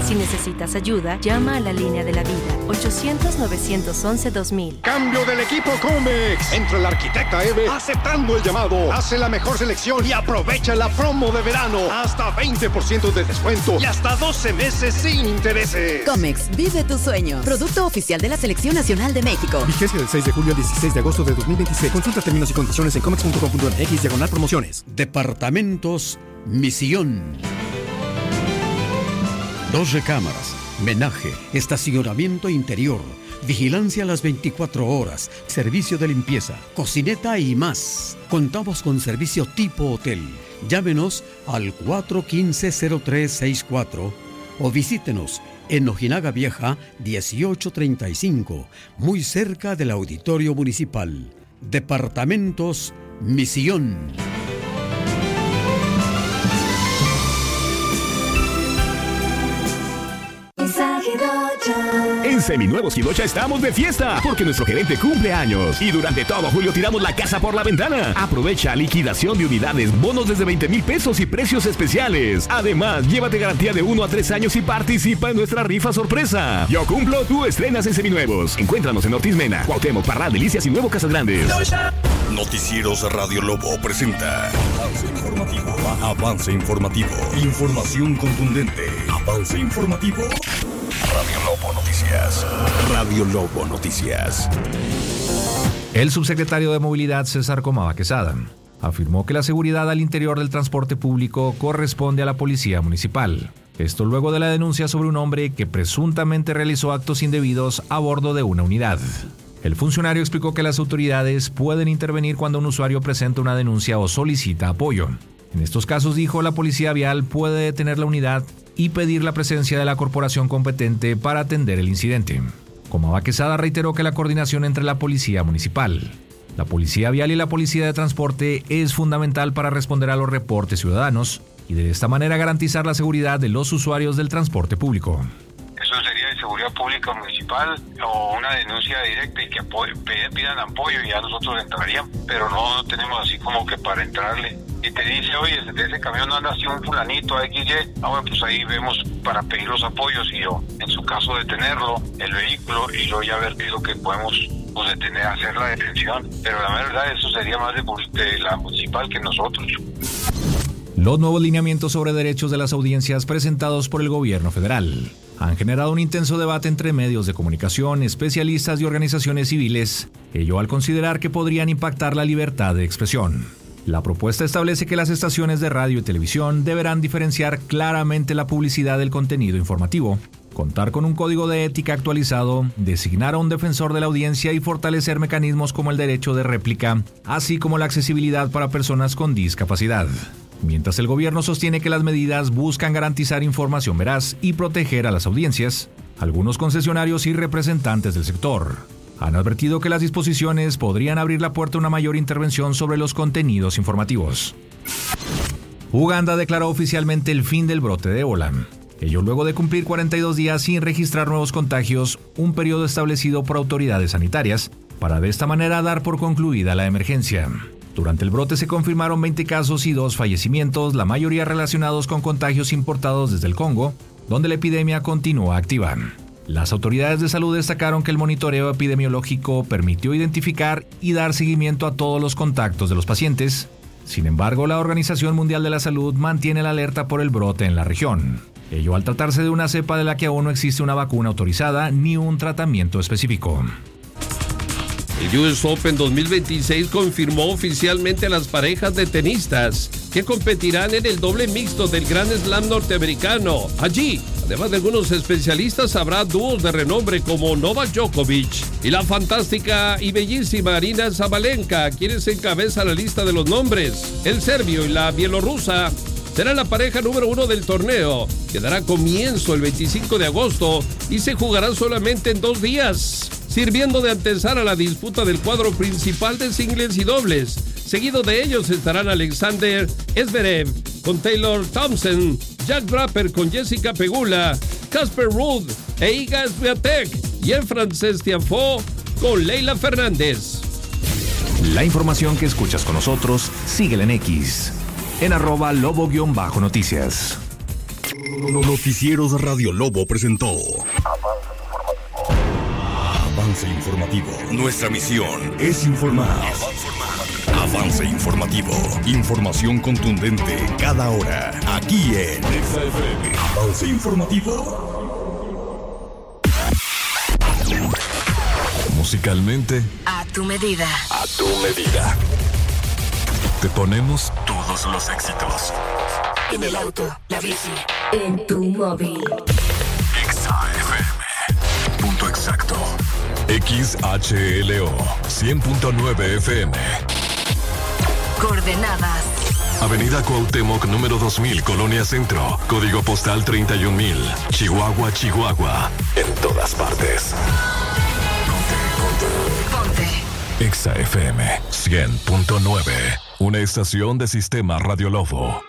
Si necesitas ayuda, llama a la línea de la vida, 800-911-2000. ¡Cambio del equipo Comex! Entra la arquitecta Eve aceptando el llamado. Hace la mejor selección y aprovecha la promo de verano. Hasta 20% de descuento y hasta 12 meses sin intereses. Comex, vive tu sueño. Producto oficial de la Selección Nacional de México. Vigencia del 6 de julio al 16 de agosto de 2026. Consulta términos y condiciones en comex.com.mx/promociones. Departamentos Misión. 2 recámaras, menaje, estacionamiento interior, vigilancia a las 24 horas, servicio de limpieza, cocineta y más. Contamos con servicio tipo hotel. Llámenos al 415-0364 o visítenos en Ojinaga Vieja 1835, muy cerca del Auditorio Municipal. Departamentos Misión. En Seminuevos Quidocha estamos de fiesta porque nuestro gerente cumple años y durante todo julio tiramos la casa por la ventana. Aprovecha liquidación de unidades, bonos desde 20,000 pesos y precios especiales. Además, llévate garantía de 1 a 3 años y participa en nuestra rifa sorpresa. Yo cumplo, tú estrenas en Seminuevos. Encuéntranos en Ortiz Mena, Cuauhtémoc, Parral, Delicias y Nuevo Casas Grandes. Noticieros Radio Lobo presenta Avance Informativo. Avance Informativo. Información contundente. Avance Informativo. Radio Lobo Noticias. Radio Lobo Noticias. El subsecretario de Movilidad, César Comava Quesada, afirmó que la seguridad al interior del transporte público corresponde a la Policía Municipal. Esto luego de la denuncia sobre un hombre que presuntamente realizó actos indebidos a bordo de una unidad. El funcionario explicó que las autoridades pueden intervenir cuando un usuario presenta una denuncia o solicita apoyo. En estos casos, dijo, la Policía Vial puede detener la unidad y pedir la presencia de la corporación competente para atender el incidente. Comava Quesada reiteró que la coordinación entre la Policía Municipal, la Policía Vial y la Policía de Transporte es fundamental para responder a los reportes ciudadanos y de esta manera garantizar la seguridad de los usuarios del transporte público. Eso sería de seguridad pública municipal o una denuncia directa y que pidan apoyo y ya nosotros entraríamos, pero no tenemos así como que para entrarle. Y te dice, oye, de ese camión anda así un fulanito XY, bueno, pues ahí vemos para pedir los apoyos y yo, en su caso, detenerlo, el vehículo, y luego ya ver qué es lo que podemos detener, hacer la detención. Pero la verdad, eso sería más de la municipal que nosotros. Los nuevos lineamientos sobre derechos de las audiencias presentados por el gobierno federal han generado un intenso debate entre medios de comunicación, especialistas y organizaciones civiles, ello al considerar que podrían impactar la libertad de expresión. La propuesta establece que las estaciones de radio y televisión deberán diferenciar claramente la publicidad del contenido informativo, contar con un código de ética actualizado, designar a un defensor de la audiencia y fortalecer mecanismos como el derecho de réplica, así como la accesibilidad para personas con discapacidad. Mientras el gobierno sostiene que las medidas buscan garantizar información veraz y proteger a las audiencias, algunos concesionarios y representantes del sector han advertido que las disposiciones podrían abrir la puerta a una mayor intervención sobre los contenidos informativos. Uganda declaró oficialmente el fin del brote de ébola. Ello luego de cumplir 42 días sin registrar nuevos contagios, un periodo establecido por autoridades sanitarias, para de esta manera dar por concluida la emergencia. Durante el brote se confirmaron 20 casos y 2 fallecimientos, la mayoría relacionados con contagios importados desde el Congo, donde la epidemia continúa activa. Las autoridades de salud destacaron que el monitoreo epidemiológico permitió identificar y dar seguimiento a todos los contactos de los pacientes. Sin embargo, la Organización Mundial de la Salud mantiene la alerta por el brote en la región. Ello al tratarse de una cepa de la que aún no existe una vacuna autorizada ni un tratamiento específico. El US Open 2026 confirmó oficialmente a las parejas de tenistas que competirán en el doble mixto del Grand Slam norteamericano. Allí, además de algunos especialistas, habrá dúos de renombre como Novak Djokovic y la fantástica y bellísima Aryna Sabalenka, quienes encabezan la lista de los nombres. El serbio y la bielorrusa será la pareja número 1 del torneo, que dará comienzo el 25 de agosto y se jugará solamente en 2 días, sirviendo de antesala a la disputa del cuadro principal de singles y dobles. Seguido de ellos estarán Alexander Zverev con Taylor Thompson, Jack Draper con Jessica Pegula, Casper Ruud e Iga Swiatek y el francés Tiafoe con Leila Fernández. La información que escuchas con nosotros, síguela en X, en @lobo_noticias. Noticieros Radio Lobo presentó Avance Informativo. Nuestra misión es informar. Avance Informativo. Información contundente cada hora. Aquí en XFM. Avance Informativo. Musicalmente, A tu medida. a tu medida. Te ponemos todos los éxitos. En el auto, la bici, en tu móvil. XFM. Punto exacto. XHLO 100.9 FM. Coordenadas. Avenida Cuauhtémoc, número 2000, Colonia Centro. Código postal 31000. Chihuahua, Chihuahua. En todas partes. Ponte. XFM 100.9. Una estación de Sistema Radio Lobo.